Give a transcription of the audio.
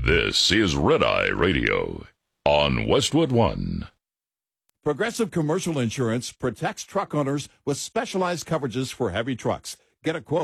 This is Red Eye Radio on Westwood One. Progressive Commercial Insurance protects truck owners with specialized coverages for heavy trucks. Get a quote